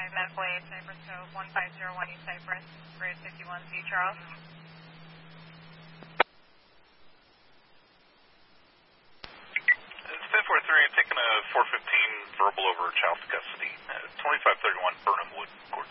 medical aid, Cypress Cove 1501 East Cypress, grid 51 C Charles. 1043, taking a 415 verbal over child custody, 2531 Burnham Wood Court.